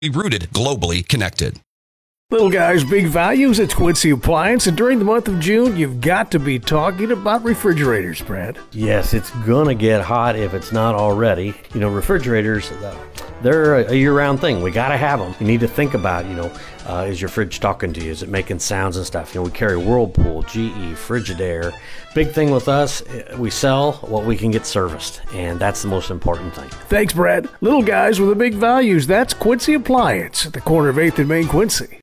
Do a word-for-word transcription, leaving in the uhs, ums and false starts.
rooted, globally connected. Little guys, big values at Quincy Appliance, and during the month of June, you've got to be talking about refrigerators, Brad. Yes, it's gonna get hot if it's not already. You know, refrigerators, they're a year-round thing. We gotta have them. You need to think about, you know, uh, is your fridge talking to you? Is it making sounds and stuff? You know, we carry Whirlpool, G E, Frigidaire. Big thing with us, we sell what we can get serviced, and that's the most important thing. Thanks, Brad. Little guys with the big values, that's Quincy Appliance at the corner of eighth and Main, Quincy.